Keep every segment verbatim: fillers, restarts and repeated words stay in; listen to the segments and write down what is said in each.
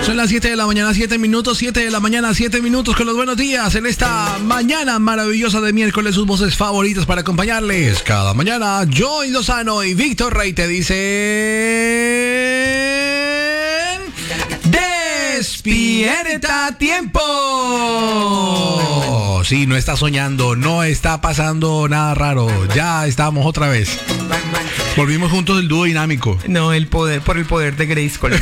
Son las siete de la mañana, siete minutos, siete de la mañana, siete minutos con los buenos días en esta mañana maravillosa de miércoles, sus voces favoritas para acompañarles cada mañana. Joy Lozano y Víctor Rey te dicen: ¡despierta a tiempo! Sí, no está soñando, no está pasando nada raro, ya estamos otra vez. Volvimos juntos el dúo dinámico. No, el poder, por el poder de Grayskull.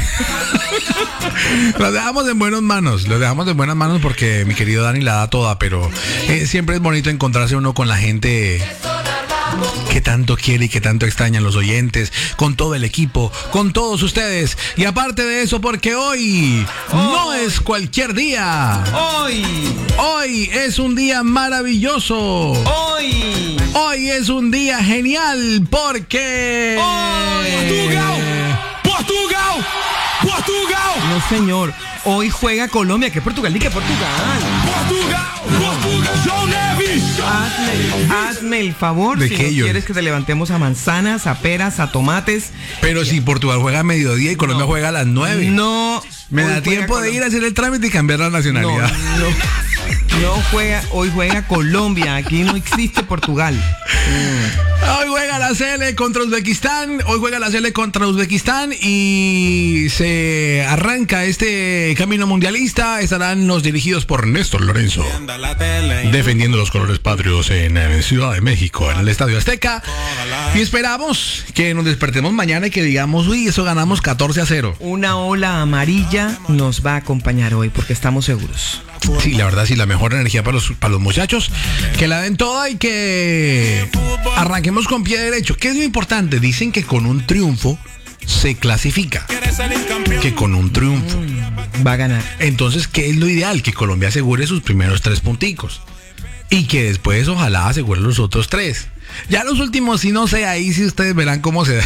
Lo dejamos en buenas manos, lo dejamos en buenas manos porque mi querido Dani la da toda, pero eh, siempre es bonito encontrarse uno con la gente que tanto quiere y que tanto extrañan los oyentes, con todo el equipo, con todos ustedes. Y aparte de eso, porque hoy oh. no es cualquier día. Hoy. Hoy es un día maravilloso. Hoy. Hoy es un día genial porque... Hoy. Portugal. Portugal. Portugal. No, señor. Hoy juega Colombia. ¿Qué Portugal? ¿Ni qué Portugal? Portugal. Portugal. John Nevis. Hazme, hazme el favor. ¿De si qué no yo? quieres que te levantemos a manzanas, a peras, a tomates. Pero si Portugal juega a mediodía y Colombia no. juega a las nueve. No. Me da tiempo de ir a hacer el trámite y cambiar la nacionalidad. No, no. No juega, hoy juega Colombia, aquí no existe Portugal. Mm. Hoy juega la C L contra Uzbekistán, hoy juega la C L contra Uzbekistán y se arranca este camino mundialista. Estarán los dirigidos por Néstor Lorenzo, defendiendo los colores patrios en, en Ciudad de México, en el Estadio Azteca. Y esperamos que nos despertemos mañana y que digamos, uy, eso ganamos catorce a cero. Una ola amarilla nos va a acompañar hoy porque estamos seguros. Sí, la verdad, sí, la mejor energía para los, para los muchachos, que la den toda y que arranquemos con pie derecho. ¿Qué es lo importante? Dicen que con un triunfo se clasifica, que con un triunfo mm, va a ganar. Entonces, ¿qué es lo ideal? Que Colombia asegure sus primeros tres punticos y que después ojalá asegure los otros tres. Ya los últimos, si no sé, ahí sí ustedes verán cómo se da.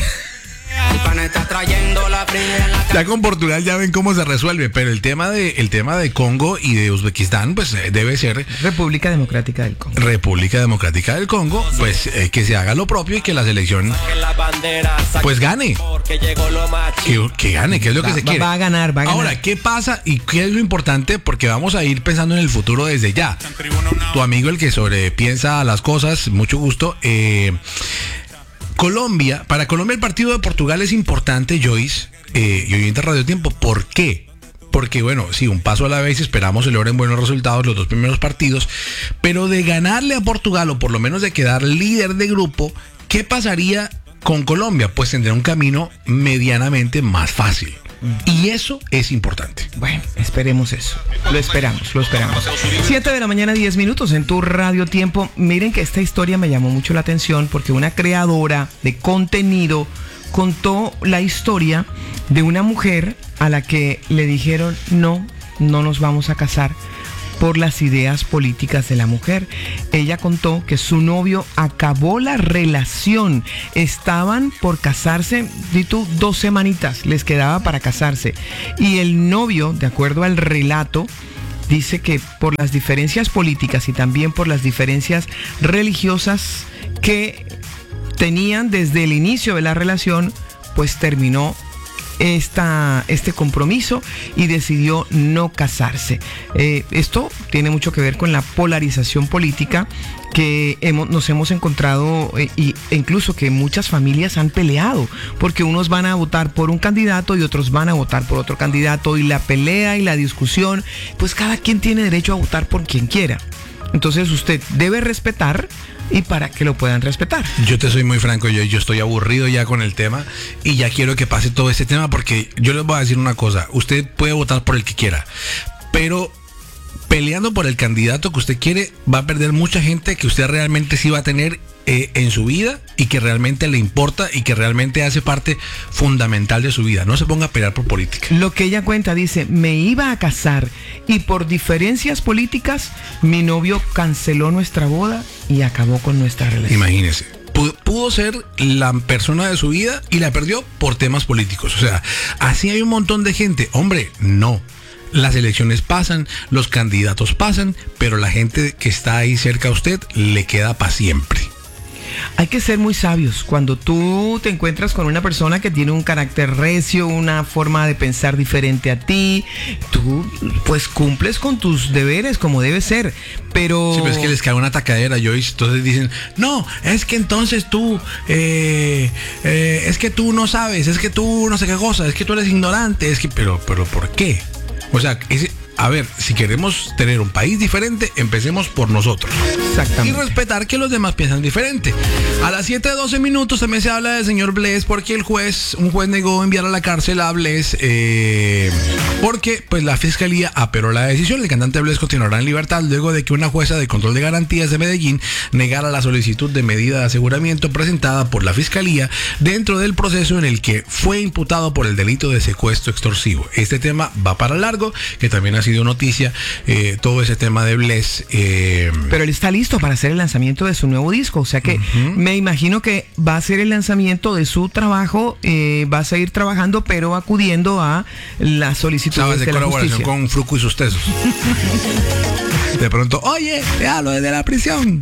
Ya con Portugal ya ven cómo se resuelve, pero el tema de el tema de Congo y de Uzbekistán pues eh, debe ser República Democrática del Congo. República Democrática del Congo, pues eh, que se haga lo propio y que la selección pues gane. Que, que gane, que es lo que va, se quiere. Va a ganar, va a ganar. Ahora, ¿qué pasa y qué es lo importante? Porque vamos a ir pensando en el futuro desde ya. Tu amigo el que sobrepiensa las cosas, mucho gusto. Eh Colombia, para Colombia el partido de Portugal es importante, Joyce, eh, y oyente Radio Tiempo. ¿Por qué? Porque, bueno, sí, un paso a la vez, esperamos se logren buenos resultados los dos primeros partidos, pero de ganarle a Portugal, o por lo menos de quedar líder de grupo, ¿qué pasaría con Colombia? Pues tendría un camino medianamente más fácil. Y eso es importante. Bueno, esperemos eso. Lo esperamos, lo esperamos. siete de la mañana, diez minutos en tu Radio Tiempo. Miren que esta historia me llamó mucho la atención porque una creadora de contenido contó la historia de una mujer a la que le dijeron no, no nos vamos a casar por las ideas políticas de la mujer. Ella contó que su novio acabó la relación. Estaban por casarse, di tú, dos semanitas les quedaba para casarse. Y el novio, de acuerdo al relato, dice que por las diferencias políticas y también por las diferencias religiosas que tenían desde el inicio de la relación, pues terminó Esta, este compromiso y decidió no casarse. Eh, esto tiene mucho que ver con la polarización política que hemos, nos hemos encontrado eh, y, e incluso que muchas familias han peleado porque unos van a votar por un candidato y otros van a votar por otro candidato, y la pelea y la discusión, pues cada quien tiene derecho a votar por quien quiera. Entonces usted debe respetar, y para que lo puedan respetar. Yo te soy muy franco, yo, yo estoy aburrido ya con el tema y ya quiero que pase todo este tema, porque yo les voy a decir una cosa: usted puede votar por el que quiera, pero peleando por el candidato que usted quiere va a perder mucha gente que usted realmente sí va a tener eh, en su vida y que realmente le importa y que realmente hace parte fundamental de su vida. No se ponga a pelear por política. Lo que ella cuenta, dice: me iba a casar y por diferencias políticas mi novio canceló nuestra boda y acabó con nuestra relación. Imagínese. Pudo ser la persona de su vida y la perdió por temas políticos. O sea, así hay un montón de gente. Hombre, no. Las elecciones pasan, los candidatos pasan, pero la gente que está ahí cerca a usted le queda para siempre. Hay que ser muy sabios. Cuando tú te encuentras con una persona que tiene un carácter recio, una forma de pensar diferente a ti, tú pues cumples con tus deberes como debe ser, pero... Sí, pero es que les cae una tacadera, Joyce. Entonces dicen, no, es que entonces tú, eh, eh, es que tú no sabes, es que tú no sé qué cosa, es que tú eres ignorante, es que, pero, pero ¿por qué? O sea, ese... A ver, si queremos tener un país diferente, empecemos por nosotros. Exactamente. Y respetar que los demás piensan diferente. A las siete doce minutos también se habla del señor Bless porque el juez, un juez negó enviar a la cárcel a Bless eh, porque pues la fiscalía apeló la decisión. El cantante Bless continuará en libertad luego de que una jueza de control de garantías de Medellín negara la solicitud de medida de aseguramiento presentada por la fiscalía dentro del proceso en el que fue imputado por el delito de secuestro extorsivo. Este tema va para largo, que también ha sido noticia, eh, todo ese tema de Bless. Eh... Pero él está listo para hacer el lanzamiento de su nuevo disco, o sea que uh-huh. me imagino que va a ser el lanzamiento de su trabajo, eh, va a seguir trabajando, pero acudiendo a la solicitud de, de la colaboración justicia. Con Fruco y sus tesos. De pronto, oye, te hablo desde la prisión.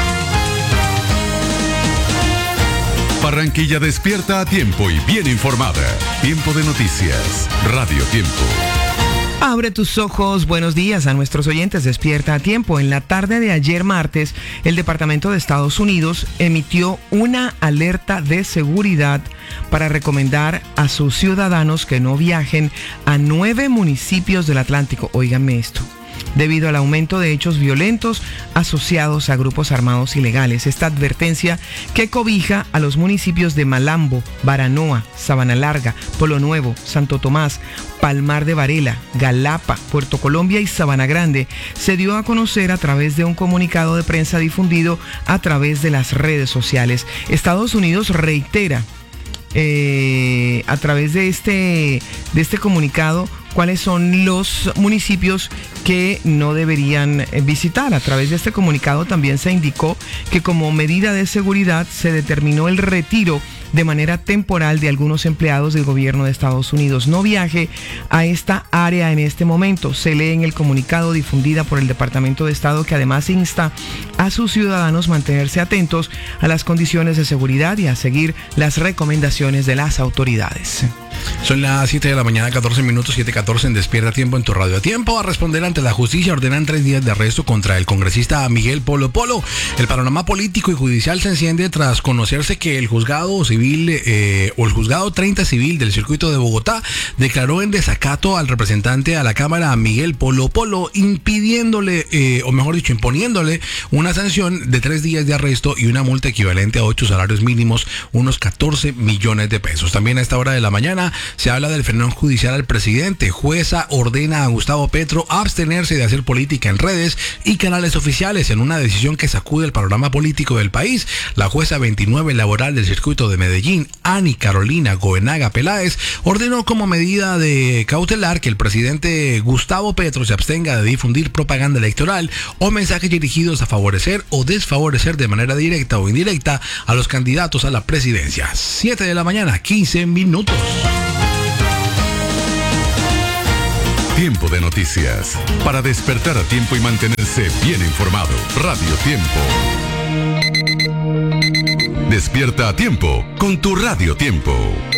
Barranquilla despierta a tiempo y bien informada. Tiempo de noticias. Radio Tiempo. Abre tus ojos, buenos días a nuestros oyentes, despierta a tiempo. En la tarde de ayer martes, el Departamento de Estados Unidos emitió una alerta de seguridad para recomendar a sus ciudadanos que no viajen a nueve municipios del Atlántico. Óiganme esto. Debido al aumento de hechos violentos asociados a grupos armados ilegales. Esta advertencia que cobija a los municipios de Malambo, Baranoa, Sabana Larga, Polo Nuevo, Santo Tomás, Palmar de Varela, Galapa, Puerto Colombia y Sabana Grande se dio a conocer a través de un comunicado de prensa difundido a través de las redes sociales. Estados Unidos reitera eh, a través de este, de este comunicado cuáles son los municipios que no deberían visitar. A través de este comunicado también se indicó que como medida de seguridad se determinó el retiro de manera temporal de algunos empleados del gobierno de Estados Unidos. No viaje a esta área en este momento. Se lee en el comunicado difundida por el Departamento de Estado que además insta a sus ciudadanos mantenerse atentos a las condiciones de seguridad y a seguir las recomendaciones de las autoridades. Son las siete de la mañana, catorce minutos, siete catorce en Despierta Tiempo en tu radio. A tiempo a responder ante la justicia. Ordenan tres días de arresto contra el congresista Miguel Polo Polo. El panorama político y judicial se enciende tras conocerse que el juzgado civil eh, o el juzgado treinta civil del circuito de Bogotá declaró en desacato al representante a la Cámara Miguel Polo Polo, impidiéndole, eh, o mejor dicho, imponiéndole una sanción de tres días de arresto y una multa equivalente a ocho salarios mínimos, unos catorce millones de pesos. También a esta hora de la mañana se habla del frenón judicial al presidente. Jueza ordena a Gustavo Petro abstenerse de hacer política en redes y canales oficiales en una decisión que sacude el panorama político del país. La jueza veintinueve laboral del circuito de Medellín, Ani Carolina Goenaga Peláez, ordenó como medida de cautelar que el presidente Gustavo Petro se abstenga de difundir propaganda electoral o mensajes dirigidos a favorecer o desfavorecer de manera directa o indirecta a los candidatos a la presidencia. siete de la mañana, quince minutos. Tiempo de noticias. Para despertar a tiempo y mantenerse bien informado. Radio Tiempo. Despierta a tiempo con tu Radio Tiempo.